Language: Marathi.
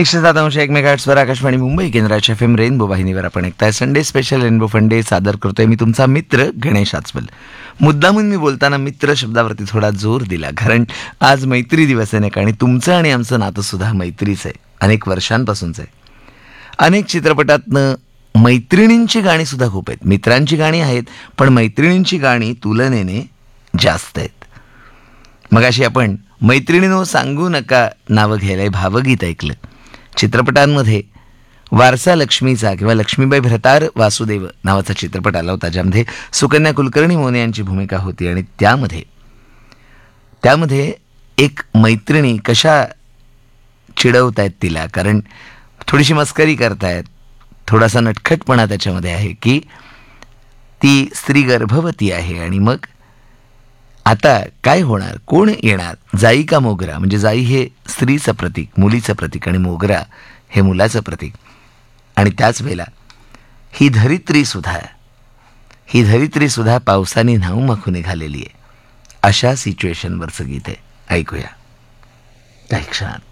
107.1 मेगाहर्ट्झवर आकाशवाणी मुंबई केंद्राच्या FM रेनबो वाहिनीवर आपण ऐकताय संडे स्पेशल रेनबो फंडे सादर करतोय मी तुमचा मित्र गणेश आचवल. मुद्दामून मी बोलताना मित्र शब्दावरती थोडा जोर दिला, कारण आज मैत्री दिवस आहे आणि तुमचं आणि आमचं नातं सुद्धा मैत्रीच आहे, अनेक वर्षांपासूनच आहे. अनेक चित्रपटातनं मैत्रिणींची गाणी सुद्धा खूप आहेत. मित्रांची गाणी आहेत, पण मैत्रिणींची गाणी तुलनेने जास्त आहेत. मगाशी आपण मैत्रिणीनो सांगू नका नावं घ्यायला भावगीत ऐकलं. चित्रपटांमध्ये वारसा लक्ष्मीचा किंवा लक्ष्मीबाई भ्रतार वासुदेव नावाचा चित्रपट आला होता, ज्यामध्ये सुकन्या कुलकर्णी मोने यांची भूमिका होती. आणि त्यामध्ये एक मैत्रिणी कशा चिडवतायत तिला, कारण थोडीशी मस्करी करतायत, थोडासा नटखटपणा त्याच्यामध्ये आहे की ती स्त्री गर्भवती आहे आणि मग आता काय होणार, कोण येणार, जाई का मोगरा. म्हणजे जाई हे स्त्रीचं प्रतीक, मुलीचं प्रतीक, आणि मोगरा हे मुलाचं प्रतीक. आणि त्याच वेळेला ही धरित्री सुद्धा पावसाने न्हाऊ मखू निघालेली आहे. अशा सिच्युएशनवरचं गीत आहे, ऐकूया काही क्षणात.